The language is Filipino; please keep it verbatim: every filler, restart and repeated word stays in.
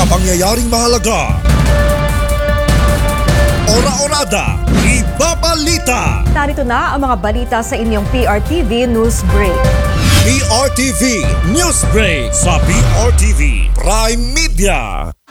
pangyayaring mahalaga. Ora-orada, ibabalita. Narito na ang mga balita sa inyong P R T V News Break. P R T V News Break sa P R T V Prime Media.